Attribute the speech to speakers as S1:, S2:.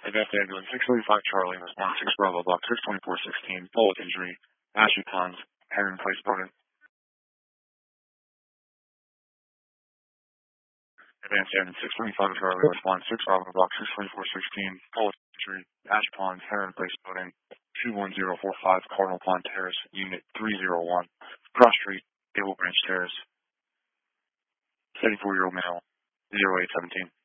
S1: Advanced ambulance 635 Charlie, response 6 Bravo, block 62416, bullet injury, Ashley Ponds, Heron Place, Bowden. Advanced ambulance 635 Charlie, response 6 Bravo, block 62416, bullet injury, Ash Ponds, Heron Place, Bowden. 21045 Cardinal Pond Terrace, Unit 301, Cross Street, Gable Branch Terrace. 74-year-old male, 0817.